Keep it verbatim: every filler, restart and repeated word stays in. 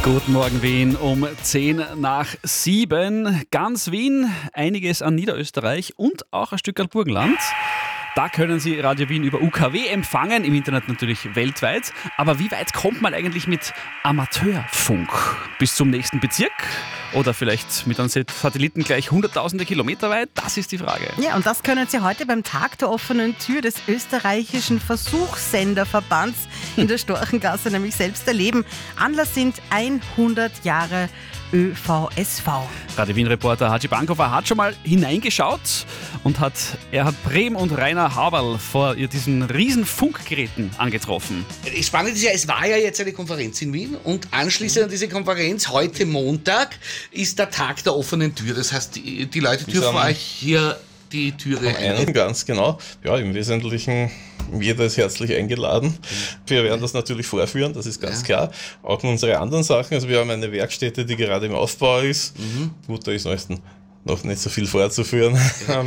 Guten Morgen Wien um zehn nach sieben. Ganz Wien, einiges an Niederösterreich und auch ein Stück Burgenland. Da können Sie Radio Wien über U K W empfangen, im Internet natürlich weltweit. Aber wie weit kommt man eigentlich mit Amateurfunk? Bis zum nächsten Bezirk? Oder vielleicht mit einem Satelliten gleich hunderttausende Kilometer weit? Das ist die Frage. Ja, und das können Sie heute beim Tag der offenen Tür des österreichischen Versuchssenderverbands in der Storchengasse nämlich selbst erleben. Anlass sind hundert Jahre Ö V S V. Radio Wien-Reporter Haji Bankhofer hat schon mal hineingeschaut und hat Erhard Brehm und Rainer Haberl vor diesen riesen Funkgeräten angetroffen. Spannend ist ja, es war ja jetzt eine Konferenz in Wien und anschließend an diese Konferenz, heute Montag, ist der Tag der offenen Tür. Das heißt, die, die Leute dürfen euch hier die Türe ein. Ganz genau. Ja, im Wesentlichen, jeder ist herzlich eingeladen. Wir werden das natürlich vorführen, das ist ganz ja. klar. Auch unsere anderen Sachen. Also wir haben eine Werkstätte, die gerade im Aufbau ist. Mhm. Gut, da ist noch nicht so viel vorzuführen.